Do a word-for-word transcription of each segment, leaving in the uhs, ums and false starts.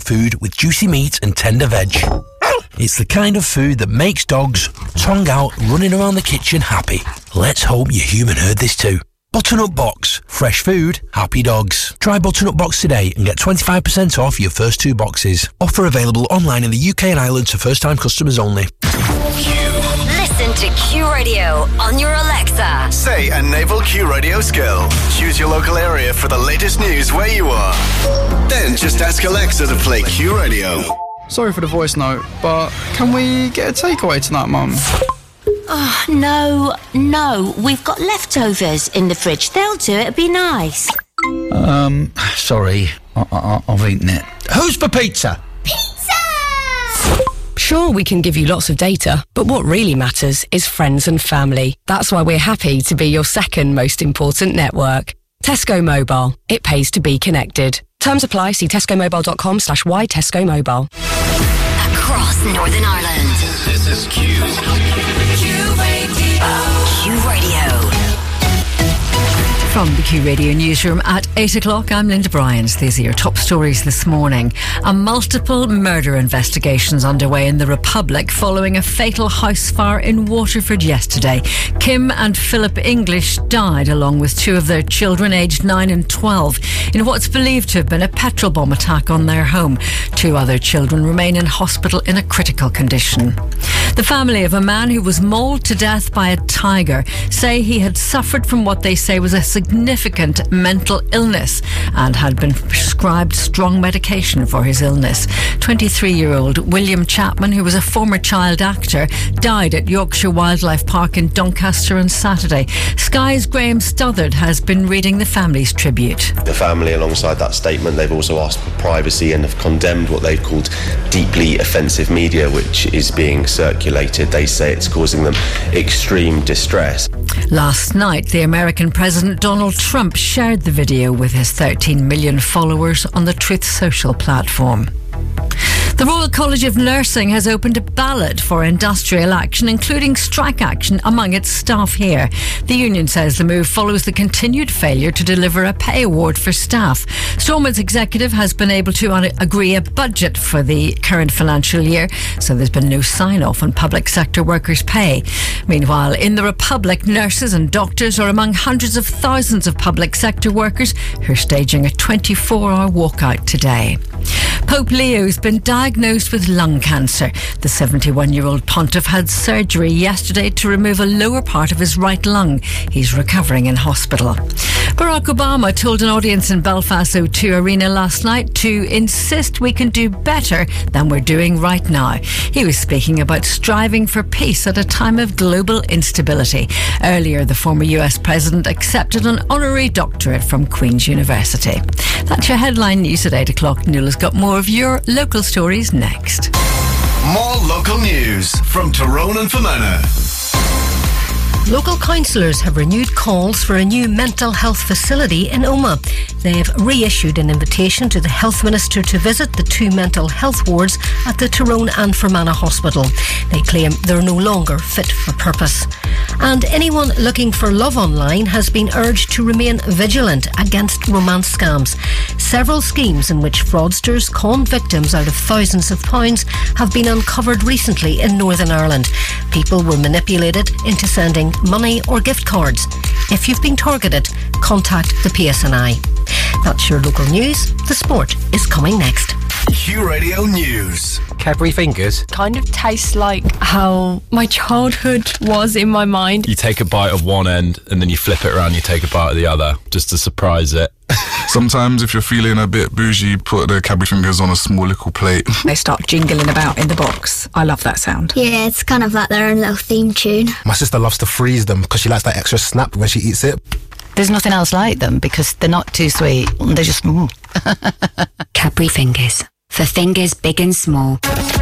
food with juicy meat and tender veg. It's the kind of food that makes dogs, tongue out, running around the kitchen happy. Let's hope your human heard this too. Butternut Box. Fresh food, happy dogs. Try Butternut Box today and get twenty-five percent off your first two boxes. Offer available online in the U K and Ireland to first-time customers only. Listen to Q Radio on your Alexa. Say a Naval Q Radio skill. Choose your local area for the latest news where you are. Then just ask Alexa to play Q Radio. Sorry for the voice note, but can we get a takeaway tonight, Mum? Oh, no, no. We've got leftovers in the fridge. They'll do it. It'd be nice. Um, sorry. I- I- I've eaten it. Who's for pizza? Sure, we can give you lots of data, but what really matters is friends and family. That's why we're happy to be your second most important network. Tesco Mobile. It pays to be connected. Terms apply. See tescomobile.com slash y Tesco Mobile. Across Northern Ireland. This is Q. Q Radio. Q Radio. From the Q Radio newsroom at eight o'clock, I'm Linda Bryans. These are your top stories this morning. A multiple murder investigations underway in the Republic following a fatal house fire in Waterford yesterday. Kim and Philip English died along with two of their children aged nine and twelve in what's believed to have been a petrol bomb attack on their home. Two other children remain in hospital in a critical condition. The family of a man who was mauled to death by a tiger say he had suffered from what they say was a significant mental illness and had been prescribed strong medication for his illness. twenty-three-year-old William Chapman, who was a former child actor, died at Yorkshire Wildlife Park in Doncaster on Saturday. Sky's Graham Stothard has been reading the family's tribute. The family, alongside that statement, they've also asked for privacy and have condemned what they've called deeply offensive media, which is being circulated. They say it's causing them extreme distress. Last night, the American President Donald Trump shared the video with his thirteen million followers on the Truth Social platform. The Royal College of Nursing has opened a ballot for industrial action, including strike action among its staff here. The union says the move follows the continued failure to deliver a pay award for staff. Stormont's executive has been able to un- agree a budget for the current financial year, so there's been no sign-off on public sector workers' pay. Meanwhile, in the Republic, nurses and doctors are among hundreds of thousands of public sector workers who are staging a twenty-four hour walkout today. Pope Leo's been diagnosed with lung cancer. The seventy-one-year-old pontiff had surgery yesterday to remove a lower part of his right lung. He's recovering in hospital. Barack Obama told an audience in Belfast O two Arena last night to insist we can do better than we're doing right now. He was speaking about striving for peace at a time of global instability. Earlier, the former U S president accepted an honorary doctorate from Queen's University. That's your headline news at eight o'clock. Nuala's got more of your local stories next. More local news from Tyrone and Fermanagh. Local councillors have renewed calls for a new mental health facility in Omagh. They have reissued an invitation to the Health Minister to visit the two mental health wards at the Tyrone and Fermanagh Hospital. They claim they're no longer fit for purpose. And anyone looking for love online has been urged to remain vigilant against romance scams. Several schemes in which fraudsters con victims out of thousands of pounds have been uncovered recently in Northern Ireland. People were manipulated into sending money or gift cards. If you've been targeted, contact the P S N I. That's your local news. The sport is coming next. Q Radio News. Cadbury Fingers kind of tastes like how my childhood was in my mind. You take a bite of one end and then you flip it around, you take a bite of the other just to surprise it. Sometimes if you're feeling a bit bougie, put the Cadbury Fingers on a small little plate. They start jingling about in the box. I love that sound. Yeah, it's kind of like their own little theme tune. My sister loves to freeze them because she likes that extra snap when she eats it. There's nothing else like them because they're not too sweet. They're just... Mm. Cadbury Fingers. For fingers big and small.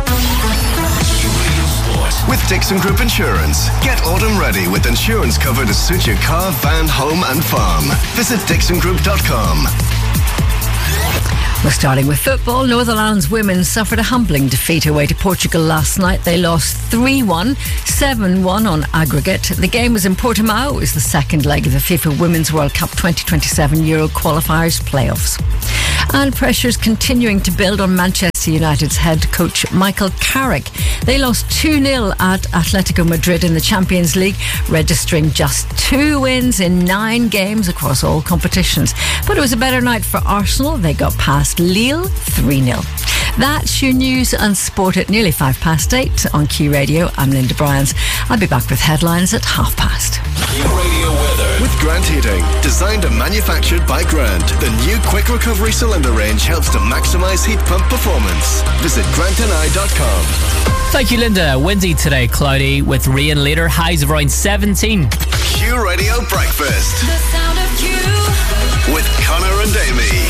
With Dixon Group Insurance, get autumn ready with insurance cover to suit your car, van, home and farm. Visit dixon group dot com. We're starting with football. Northern Ireland's women suffered a humbling defeat away to Portugal last night. They lost three one, seven one on aggregate. The game was in Portimao. It was the second leg of the FIFA Women's World Cup twenty twenty-seven Euro qualifiers playoffs. And pressure's continuing to build on Manchester Manchester United's head coach Michael Carrick. They lost two nil at Atletico Madrid in the Champions League, registering just two wins in nine games across all competitions. But it was a better night for Arsenal. They got past Lille three nil. That's your news and sport at nearly five past eight on Q Radio. I'm Linda Bryans. I'll be back with headlines at half past. Q Radio weather. With Grant Heating. Designed and manufactured by Grant. The new quick recovery cylinder range helps to maximise heat pump performance. Visit grant and I dot com. Thank you, Linda. Windy today, cloudy with rain later. Highs of around seventeen. Q Radio Breakfast. The sound of Q. With Connor and Amy.